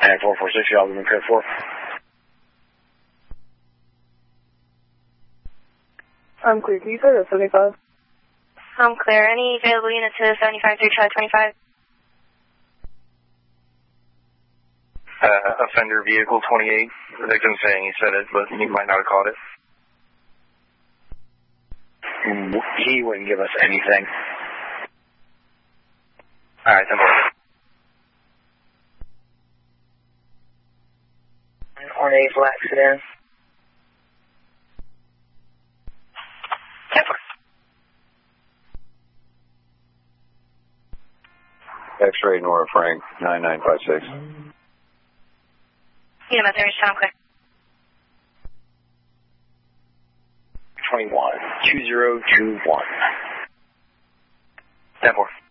And 446, y'all been clear 4. I'm clear. Can you say that 75? I'm clear. Any available units to 75 through Charlie 25? Offender vehicle 28. The victim saying he said it, but he might not have caught it. He wouldn't give us anything. Alright, then. On a black sedan. X-ray Nora Frank, 9956. Unit Method, I'm clear. 21, 2021. 10-4.